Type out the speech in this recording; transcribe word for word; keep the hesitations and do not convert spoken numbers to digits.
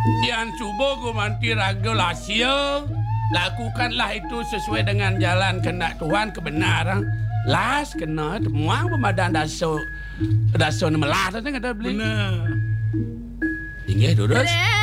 Yang cuba gumanti raga lasia. Lakukanlah itu sesuai dengan jalan kehendak Tuhan kebenaran. Las kena temuang pemadan dasar dasar melah tu kata beli. Benar. Tinggal duduk. Dek.